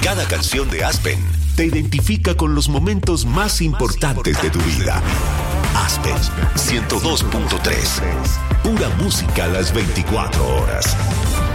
Cada canción de Aspen te identifica con los momentos más importantes de tu vida. Aspen 102.3. Pura música a las 24 horas.